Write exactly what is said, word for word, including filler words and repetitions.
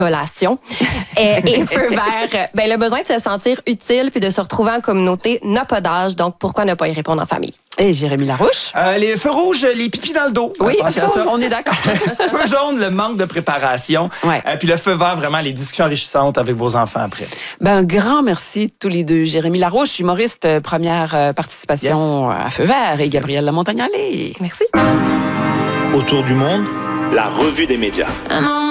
relation. et, et feu vert, ben, le besoin de se sentir utile puis de se retrouver en communauté n'a pas d'âge, donc pourquoi ne pas y répondre en famille? Et Jérémy Larouche? Euh, les feux rouges, les pipis dans le dos. Oui, Pensez ça, à ça. on est d'accord. Feu jaune, le manque de préparation. Ouais. Euh, puis le feu vert, vraiment, les discussions enrichissantes avec vos enfants après. Ben, un grand merci tous les deux. Jérémy Larouche, humoriste, euh, première euh, participation yes. à Feu vert, et Gabrielle Lamontagne-Allais. Merci. Autour du monde, la revue des médias. Ah non.